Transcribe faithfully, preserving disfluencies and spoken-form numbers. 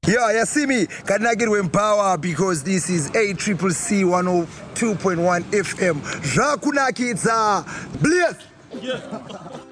Yeah, you see me? Can I get with power because this is A Triple C one oh two point one F M. Rakuna Kids, Bliss. Yeah.